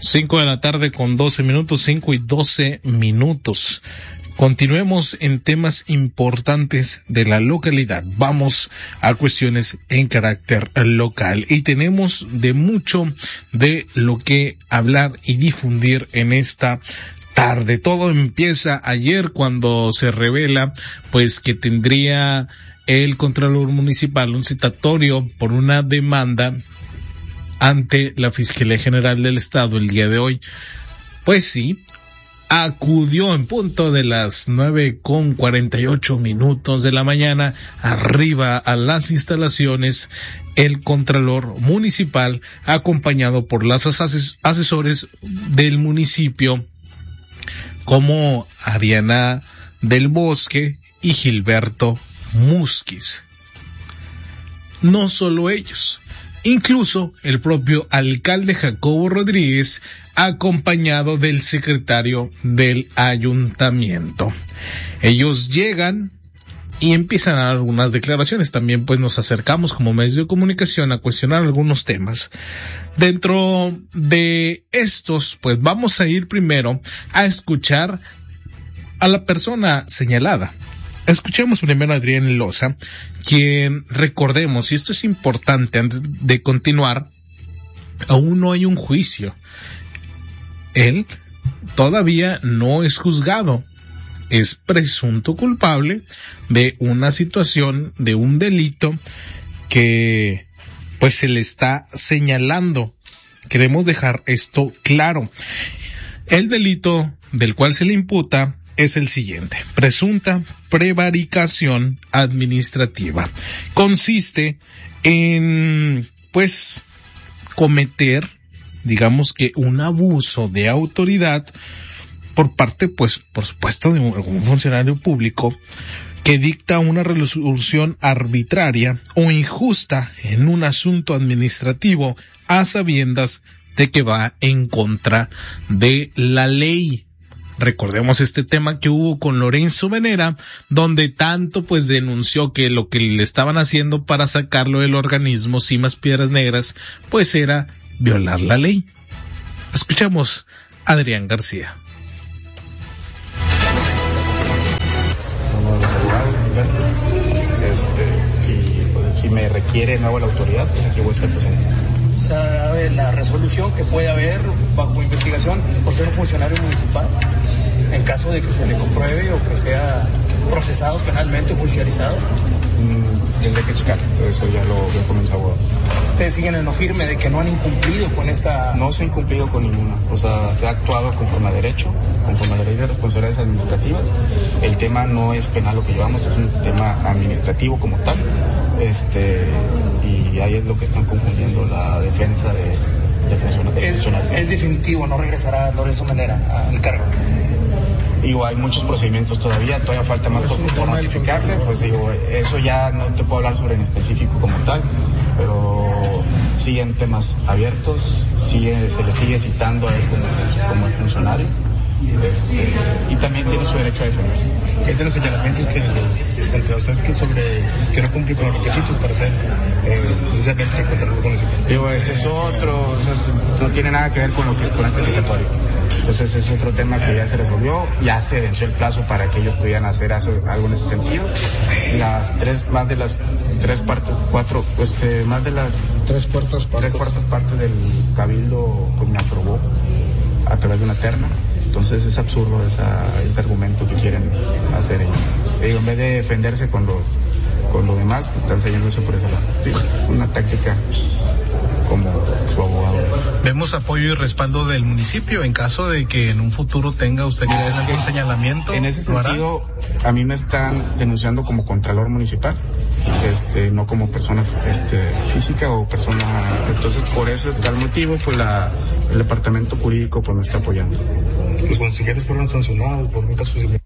5 de la tarde con 12 minutos, 5:12. Continuemos en temas importantes de la localidad. Vamos a cuestiones en carácter local y tenemos de mucho de lo que hablar y difundir en esta tarde. Todo empieza ayer cuando se revela pues que tendría el Contralor Municipal un citatorio por una demanda ante la Fiscalía General del Estado el día de hoy. Pues sí, acudió en punto de las 9:48 de la mañana arriba a las instalaciones el Contralor Municipal, acompañado por las asesores del municipio como Ariana del Bosque y Gilberto Musquiz. No solo ellos, incluso el propio alcalde Jacobo Rodríguez, acompañado del secretario del ayuntamiento. Ellos llegan y empiezan a dar algunas declaraciones. También pues nos acercamos como medios de comunicación a cuestionar algunos temas. Dentro de estos, pues vamos a ir primero a escuchar a la persona señalada. Escuchemos primero a Adrián Loza, quien, recordemos, y esto es importante antes de continuar, aún no hay un juicio. Él todavía no es juzgado. Es presunto culpable de una situación, de un delito que pues se le está señalando. Queremos dejar esto claro. El delito del cual se le imputa es el siguiente: presunta prevaricación administrativa. Consiste en pues cometer, digamos que un abuso de autoridad por parte, pues, por supuesto, de algún funcionario público que dicta una resolución arbitraria o injusta en un asunto administrativo a sabiendas de que va en contra de la ley. Recordemos este tema que hubo con Lorenzo Venera, donde tanto pues denunció que lo que le estaban haciendo para sacarlo del organismo Cimas Piedras Negras pues era violar la ley. Escuchamos a Adrián García. Uno de los abogados, y pues, si me requiere nuevo la autoridad, pues aquí voy a estar presente. ¿Sabe la resolución que puede haber bajo investigación por ser un funcionario municipal en caso de que se le compruebe o que sea procesado penalmente o judicializado? Tendré que checar, eso ya lo veo con mis abogados. ¿Ustedes siguen en lo firme de que no han incumplido con esta...? No se ha incumplido con ninguna, o sea, se ha actuado conforme a derecho, conforme a la ley de responsabilidades administrativas. El tema no es penal lo que llevamos, es un tema administrativo como tal, y ahí es lo que están confundiendo la defensa de funcionarios. Es definitivo, no regresará Lorenzo Venera al cargo. Digo, hay muchos procedimientos todavía falta más por notificarle, pues digo, eso ya no te puedo hablar sobre en específico como tal, pero siguen temas abiertos, se le sigue citando a él como el funcionario, y también tiene su derecho a defenderse. Es de los señalamientos que usted sobre que no cumple con los requisitos para ser precisamente Contralor Municipal. Digo, ese es otro, no tiene nada que ver con este citatorio. Entonces es otro tema que ya se resolvió, ya se venció el plazo para que ellos pudieran hacer algo en ese sentido. Más de las tres cuartas partes del cabildo pues me aprobó a través de una terna. Entonces es absurdo ese argumento que quieren hacer ellos. Digo, en vez de defenderse con lo demás, pues están siguiéndose por ese lado. Sí, una táctica como su abogado. Vemos apoyo y respaldo del municipio en caso de que en un futuro tenga usted que hacer algún señalamiento. En ese sentido, a mí me están denunciando como Contralor Municipal, no como persona física o persona. Entonces, por ese tal motivo, pues el departamento jurídico pues me está apoyando. Los consejeros fueron sancionados por un caso similar.